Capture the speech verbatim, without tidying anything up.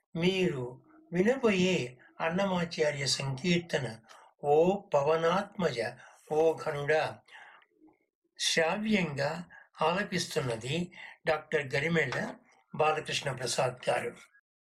మీరు వినబోయే అన్నమాచార్య సంకీర్తన ఓ పవనాత్మజ ఓ ఘనుడా శ్రావ్యంగా ఆలపిస్తున్నది డాక్టర్ గరిమెళ్ళ బాలకృష్ణ ప్రసాద్ గారు.